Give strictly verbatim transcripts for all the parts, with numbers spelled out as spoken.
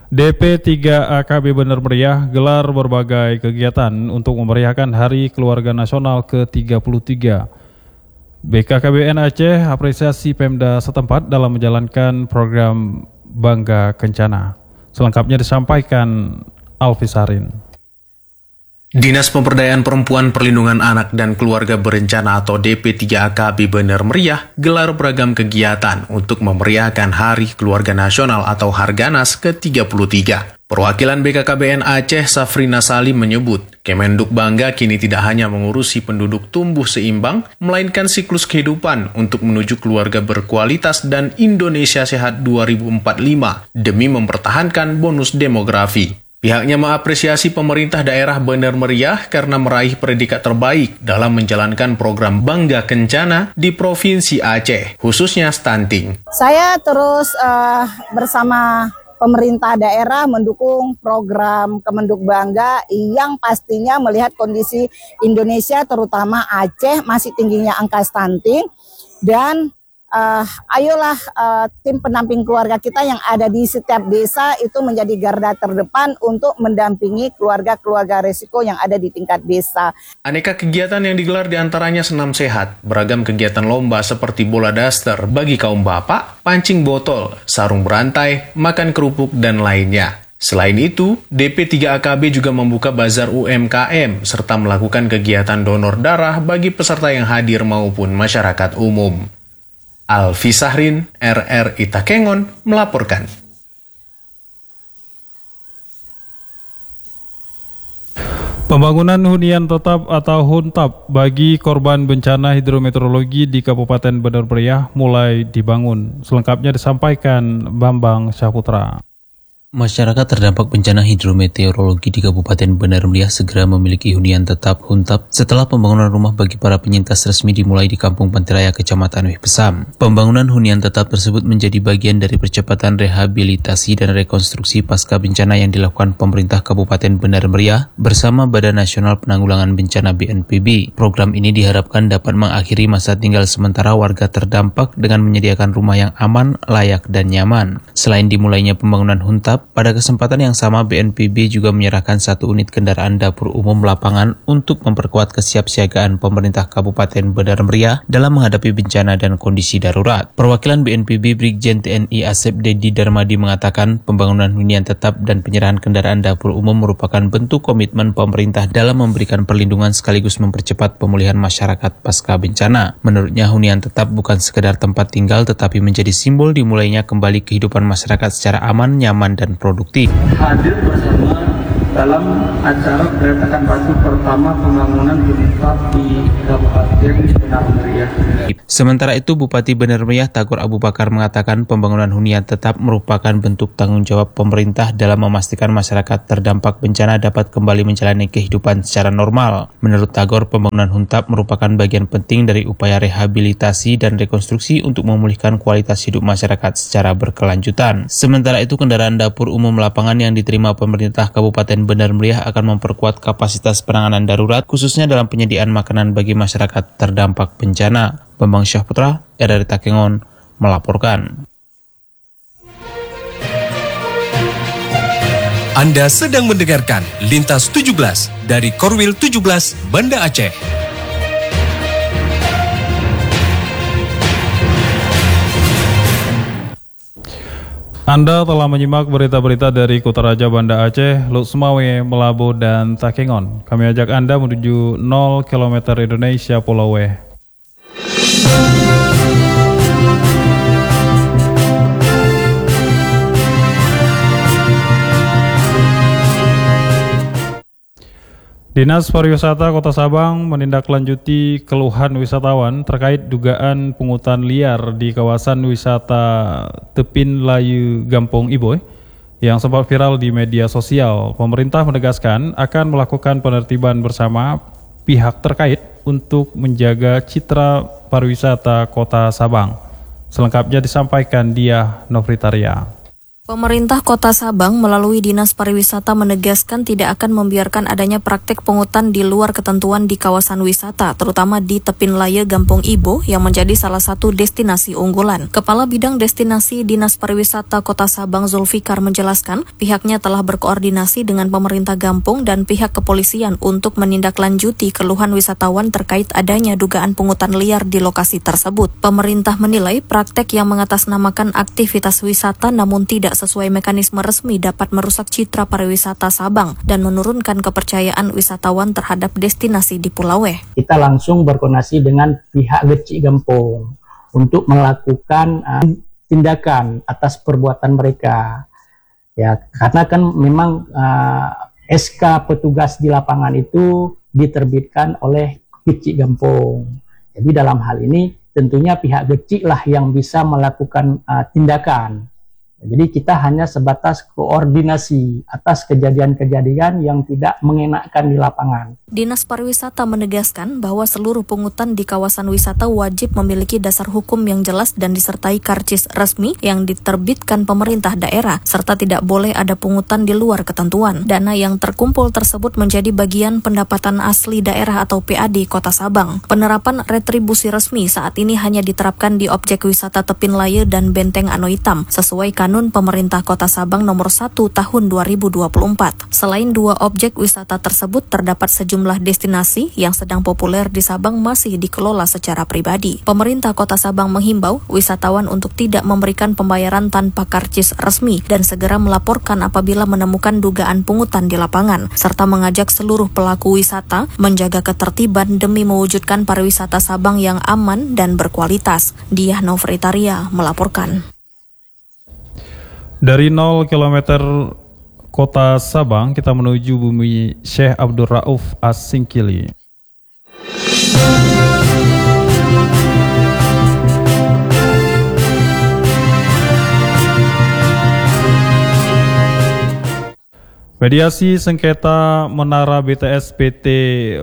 D P tiga A K B Bener Meriah gelar berbagai kegiatan untuk memeriahkan Hari Keluarga Nasional ke tiga puluh tiga. B K K B N Aceh apresiasi Pemda setempat dalam menjalankan program Bangga Kencana. Selengkapnya disampaikan Alfi Sarin. Dinas Pemberdayaan Perempuan Perlindungan Anak dan Keluarga Berencana atau D P tiga A K B Bener Meriah gelar beragam kegiatan untuk memeriahkan Hari Keluarga Nasional atau Harganas ke tiga puluh tiga. Perwakilan B K K B N Aceh Safrina Salim menyebut, Kemenduk Bangga kini tidak hanya mengurusi penduduk tumbuh seimbang, melainkan siklus kehidupan untuk menuju keluarga berkualitas dan Indonesia Sehat dua ribu empat puluh lima demi mempertahankan bonus demografi. Pihaknya mengapresiasi pemerintah daerah Bener Meriah karena meraih predikat terbaik dalam menjalankan program Bangga Kencana di Provinsi Aceh, khususnya stunting. Saya terus uh, bersama pemerintah daerah mendukung program Kemenduk Bangga yang pastinya melihat kondisi Indonesia terutama Aceh masih tingginya angka stunting dan Uh, ayolah uh, tim pendamping keluarga kita yang ada di setiap desa itu menjadi garda terdepan untuk mendampingi keluarga-keluarga resiko yang ada di tingkat desa. Aneka kegiatan yang digelar diantaranya senam sehat, beragam kegiatan lomba seperti bola daster bagi kaum bapak, pancing botol, sarung berantai, makan kerupuk, dan lainnya. Selain itu, D P tiga A K B juga membuka bazar U M K M serta melakukan kegiatan donor darah bagi peserta yang hadir maupun masyarakat umum. Alfi Sahrin, R R I Takengon, melaporkan. Pembangunan hunian tetap atau huntap bagi korban bencana hidrometeorologi di Kabupaten Bener Meriah mulai dibangun. Selengkapnya disampaikan Bambang Syahputra. Masyarakat terdampak bencana hidrometeorologi di Kabupaten Bener Meriah segera memiliki hunian tetap huntap setelah pembangunan rumah bagi para penyintas resmi dimulai di Kampung Pantiraya, Kecamatan Wihpesam. Pembangunan hunian tetap tersebut menjadi bagian dari percepatan rehabilitasi dan rekonstruksi pasca bencana yang dilakukan pemerintah Kabupaten Bener Meriah bersama Badan Nasional Penanggulangan Bencana B N P B. Program ini diharapkan dapat mengakhiri masa tinggal sementara warga terdampak dengan menyediakan rumah yang aman, layak, dan nyaman. Selain dimulainya pembangunan huntap, pada kesempatan yang sama B N P B juga menyerahkan satu unit kendaraan dapur umum lapangan untuk memperkuat kesiapsiagaan pemerintah Kabupaten Bener Meriah dalam menghadapi bencana dan kondisi darurat. Perwakilan B N P B Brigjen T N I Asep Dedi Darmadi mengatakan pembangunan hunian tetap dan penyerahan kendaraan dapur umum merupakan bentuk komitmen pemerintah dalam memberikan perlindungan sekaligus mempercepat pemulihan masyarakat pasca bencana. Menurutnya hunian tetap bukan sekedar tempat tinggal tetapi menjadi simbol dimulainya kembali kehidupan masyarakat secara aman, nyaman, dan produktif. Hadir bersama dalam acara peletakan batu pertama pembangunan huntap di Kabupaten Bener Meriah. Sementara itu, Bupati Bener Meriah Tagor Abu Bakar mengatakan pembangunan hunian tetap merupakan bentuk tanggung jawab pemerintah dalam memastikan masyarakat terdampak bencana dapat kembali menjalani kehidupan secara normal. Menurut Tagor, pembangunan huntap merupakan bagian penting dari upaya rehabilitasi dan rekonstruksi untuk memulihkan kualitas hidup masyarakat secara berkelanjutan. Sementara itu, kendaraan dapur umum lapangan yang diterima pemerintah Kabupaten Bener Meriah akan memperkuat kapasitas penanganan darurat khususnya dalam penyediaan makanan bagi masyarakat terdampak bencana. Bambang Syahputra, R R I Takengon, melaporkan. Anda sedang mendengarkan Lintas tujuh belas dari Korwil tujuh belas Banda Aceh. Anda telah menyimak berita-berita dari Kutaraja Banda Aceh, Lutsmawe, Melabu, dan Takengon. Kami ajak Anda menuju nol kilometer Indonesia Pulau W. Dinas Pariwisata Kota Sabang menindaklanjuti keluhan wisatawan terkait dugaan pungutan liar di kawasan wisata Tepin Layu Gampong Iboy yang sempat viral di media sosial. Pemerintah menegaskan akan melakukan penertiban bersama pihak terkait untuk menjaga citra pariwisata Kota Sabang. Selengkapnya disampaikan Diah Novritaria. Pemerintah Kota Sabang melalui Dinas Pariwisata menegaskan tidak akan membiarkan adanya praktik pungutan di luar ketentuan di kawasan wisata, terutama di Tepin Laya Gampung Ibo yang menjadi salah satu destinasi unggulan. Kepala Bidang Destinasi Dinas Pariwisata Kota Sabang Zulfikar menjelaskan, pihaknya telah berkoordinasi dengan pemerintah Gampung dan pihak kepolisian untuk menindaklanjuti keluhan wisatawan terkait adanya dugaan pungutan liar di lokasi tersebut. Pemerintah menilai praktek yang mengatasnamakan aktivitas wisata namun tidak sesuai mekanisme resmi dapat merusak citra pariwisata Sabang dan menurunkan kepercayaan wisatawan terhadap destinasi di Pulau W. Kita langsung berkoordinasi dengan pihak Gecik Gampung untuk melakukan uh, tindakan atas perbuatan mereka. Ya, karena kan memang uh, S K petugas di lapangan itu diterbitkan oleh Gecik Gampung. Jadi dalam hal ini tentunya pihak Gecik lah yang bisa melakukan uh, tindakan. Jadi kita hanya sebatas koordinasi atas kejadian-kejadian yang tidak mengenakkan di lapangan. Dinas Pariwisata menegaskan bahwa seluruh pungutan di kawasan wisata wajib memiliki dasar hukum yang jelas dan disertai karcis resmi yang diterbitkan pemerintah daerah, serta tidak boleh ada pungutan di luar ketentuan. Dana yang terkumpul tersebut menjadi bagian pendapatan asli daerah atau P A D Kota Sabang. Penerapan retribusi resmi saat ini hanya diterapkan di objek wisata Tepin Laya dan Benteng Ano Hitam, sesuai Kanun Pemerintah Kota Sabang nomor satu tahun dua ribu dua puluh empat. Selain dua objek wisata tersebut, terdapat sejumlah destinasi yang sedang populer di Sabang masih dikelola secara pribadi. Pemerintah Kota Sabang menghimbau wisatawan untuk tidak memberikan pembayaran tanpa karcis resmi dan segera melaporkan apabila menemukan dugaan pungutan di lapangan, serta mengajak seluruh pelaku wisata menjaga ketertiban demi mewujudkan pariwisata Sabang yang aman dan berkualitas. Diah Novritaria melaporkan. Dari nol kilometer Kota Sabang, kita menuju bumi Syekh Abdul Rauf As-Singkili. Mediasi sengketa menara B T S P T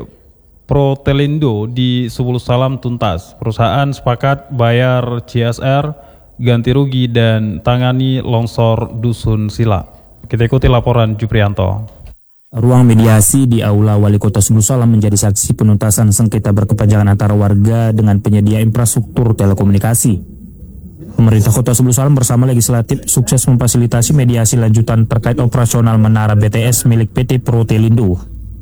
Protelindo di Subul Salam tuntas. Perusahaan sepakat bayar C S R, ganti rugi, dan tangani longsor Dusun Sila. Kita ikuti laporan Juprianto. Ruang mediasi di Aula Wali Kota Subul Salam menjadi saksi penuntasan sengketa berkepanjangan antara warga dengan penyedia infrastruktur telekomunikasi. Pemerintah Kota Subul Salam bersama legislatif sukses memfasilitasi mediasi lanjutan terkait operasional menara B T S milik P T Protelindo.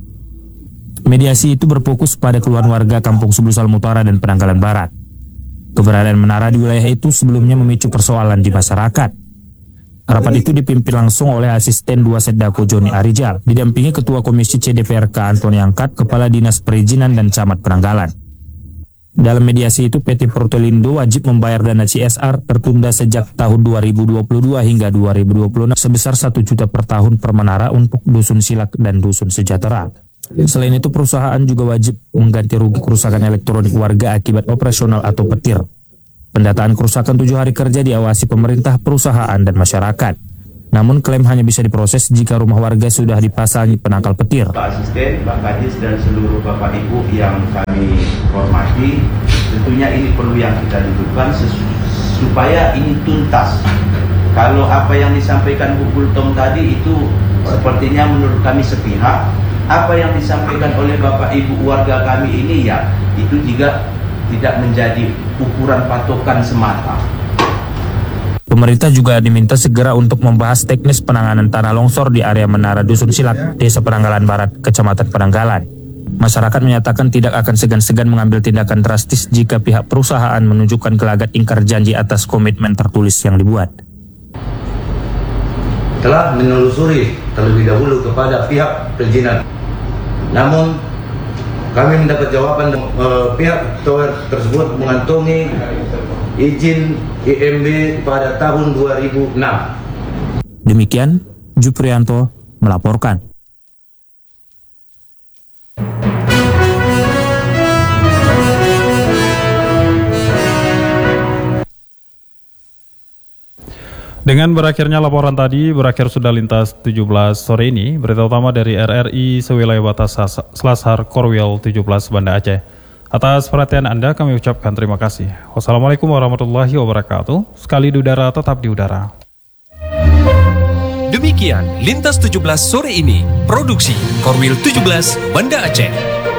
Mediasi itu berfokus pada keluhan warga Kampung Subul Salam Utara dan Penanggalan Barat. Keberadaan menara di wilayah itu sebelumnya memicu persoalan di masyarakat. Rapat itu dipimpin langsung oleh Asisten dua Setdako Joni Arijal, didampingi Ketua Komisi C D P R K Antoni Angkat, Kepala Dinas Perizinan dan Camat Penanggalan. Dalam mediasi itu, P T Protelindo wajib membayar dana C S R tertunda sejak tahun dua ribu dua puluh dua hingga dua ribu dua puluh enam sebesar satu juta per tahun per menara untuk Dusun Silak dan Dusun Sejahtera. Selain itu, perusahaan juga wajib mengganti rugi kerusakan elektronik warga akibat operasional atau petir. Pendataan kerusakan tujuh hari kerja diawasi pemerintah, perusahaan, dan masyarakat. Namun klaim hanya bisa diproses jika rumah warga sudah dipasangi penangkal petir. Pak Asisten, Pak Kadis, dan seluruh Bapak Ibu yang kami hormati, tentunya ini perlu yang kita dudukkan supaya ini tuntas. Kalau apa yang disampaikan Bu Kultom tadi itu sepertinya menurut kami sepihak. Apa yang disampaikan oleh Bapak Ibu warga kami ini ya itu juga tidak menjadi ukuran patokan semata. Pemerintah juga diminta segera untuk membahas teknis penanganan tanah longsor di area Menara Dusun Silak, Desa Penanggalan Barat, Kecamatan Penanggalan. Masyarakat menyatakan tidak akan segan-segan mengambil tindakan drastis jika pihak perusahaan menunjukkan gelagat ingkar janji atas komitmen tertulis yang dibuat. Telah menelusuri terlebih dahulu kepada pihak perizinan. Namun kami mendapat jawaban uh, pihak tower tersebut mengantongi izin I M B pada tahun dua ribu enam. Demikian, Juprianto melaporkan. Dengan berakhirnya laporan tadi, berakhir sudah lintas tujuh belas sore ini. Berita utama dari R R I sewilayah batas Selasar Korwil tujuh belas Banda Aceh. Atas perhatian Anda kami ucapkan terima kasih. Wassalamualaikum warahmatullahi wabarakatuh. Sekali di udara tetap di udara. Demikian Lintas tujuh belas sore ini. Produksi Korwil tujuh belas Banda Aceh.